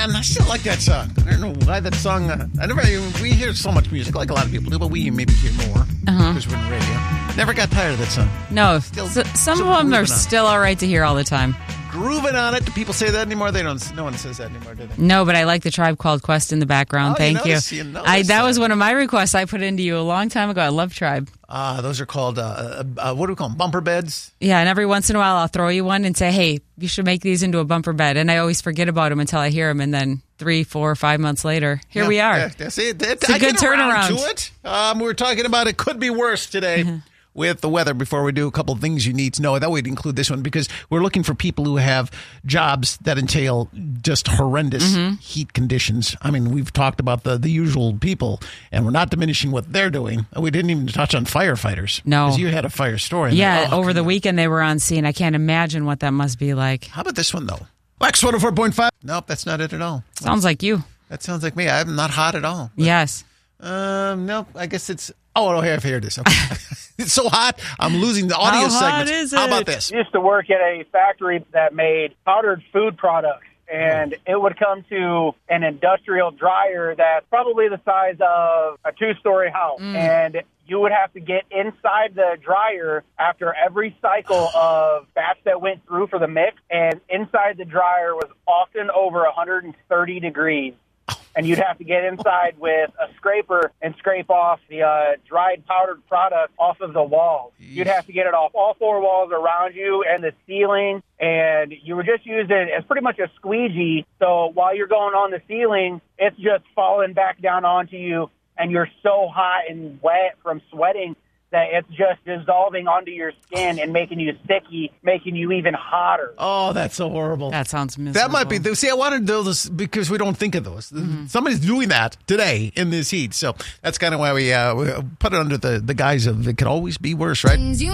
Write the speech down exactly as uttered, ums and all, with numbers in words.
man, I still like that song. I don't know why that song. Uh, I never. We hear so much music, like a lot of people do, but we maybe hear more Uh-huh. because we're in radio. Never got tired of that song. No, Still- so, some still of them grooving are on. still all right to hear all the time. Grooving on it. Do people say that anymore? They don't. No one says that anymore, do they? No, but I like the Tribe Called Quest in the background. Oh, you Thank you. notice- you notice I, that that. was one of my requests I put into you a long time ago. I love Tribe. Ah, those are called. Uh, uh, uh, what do we call them? Bumper beds. Yeah, and every once in a while I'll throw you one and say, hey, you should make these into a bumper bed. And I always forget about them until I hear them. And then three, four, five months later, here Yeah, we are. Yeah, yeah, see, it, it, It's a I good get around turnaround. to it. Um, we were talking about it could be worse today. With the weather, before we do a couple of things you need to know, that would include this one because we're looking for people who have jobs that entail just horrendous Mm-hmm. heat conditions. I mean, we've talked about the, the usual people, and we're not diminishing what they're doing. We didn't even touch on firefighters. No. Because you had a fire story. Yeah, Oh, over the come on. weekend they were on scene. I can't imagine what that must be like. How about this one, though? Wax one oh four point five. Nope, that's not it at all. Sounds like you. That sounds like me. I'm not hot at all. Yes. Um, no, I guess it's. Oh, no, here, here it is. Okay. It's so hot, I'm losing the audio How hot segments. is How it? about this? I used to work at a factory that made powdered food products, and it would come to an industrial dryer that's probably the size of a two-story house. And you would have to get inside the dryer after every cycle of batch that went through for the mix, and inside the dryer was often over one hundred thirty degrees. And you'd have to get inside with a scraper and scrape off the uh, dried powdered product off of the walls. You'd have to get it off all four walls around you and the ceiling, and you were just using it as pretty much a squeegee. So while you're going on the ceiling, it's just falling back down onto you, and you're so hot and wet from sweating that it's just dissolving onto your skin and making you sticky, making you even hotter. Oh, that's so horrible. That sounds miserable. That might be. See, I wanted to do this because we don't think of those. Mm-hmm. Somebody's doing that today in this heat. So that's kind of why we, uh, we put it under the, the guise of it could always be worse, right?